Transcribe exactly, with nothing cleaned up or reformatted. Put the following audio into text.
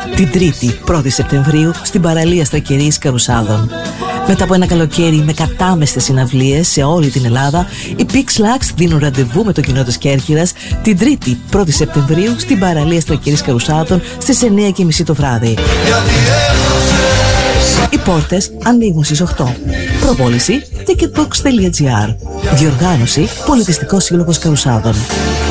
την Τρίτη, πρώτη Σεπτεμβρίου, στην παραλία Στρακερής Καρουσάδων. Μετά από ένα καλοκαίρι με κατάμεστες συναυλίες σε όλη την Ελλάδα, οι Pixlax δίνουν ραντεβού με το κοινό της Κέρκυρας την Τρίτη, πρώτη Σεπτεμβρίου, στην παραλία Στρακερής Καρουσάδων στις εννιά και μισή το βράδυ. Οι πόρτες ανοίγουν στις οκτώ. Προπόληση ticketbox τελεία gr. Διοργάνωση Πολιτιστικός Σύλλογος Καρουσάδων.